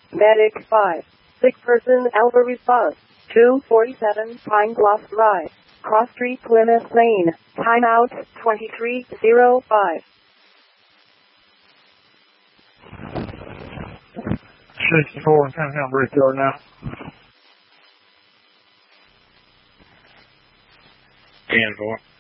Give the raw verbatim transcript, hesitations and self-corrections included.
Medic five. Sick person Alpha response. two forty-seven Pine Bluff Drive. Cross Street, Plymouth, Maine. Timeout twenty-three oh five. sixty-four and ten down Brickyard now. ten four.